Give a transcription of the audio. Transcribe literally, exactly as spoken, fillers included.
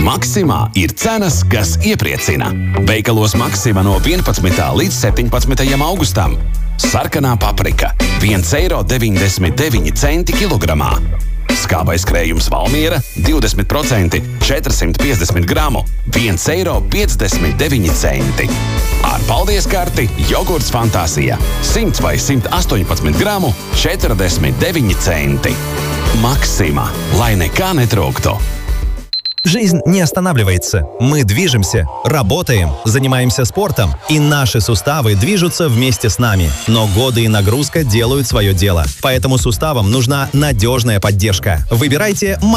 Maksimā ir cenas, kas iepriecina. Veikalos Maksima no vienpadsmitā līdz septiņpadsmitajam augustam. Sarkanā paprika – viens eiro deviņdesmit deviņi centi kilogramā. Skābais krējums Valmiera – divdesmit procenti, četrsimt piecdesmit gramu – viens eiro piecdesmit deviņi centi. Ar paldies karti jogurts Fantāsija – simt vai simt astoņpadsmit gramu – četrdesmit deviņi centi. Maksima, lai nekā netrūktu. Жизнь не останавливается. Мы движемся, работаем, занимаемся спортом, и наши суставы движутся вместе с нами. Но годы и нагрузка делают свое дело. Поэтому суставам нужна надежная поддержка. Выбирайте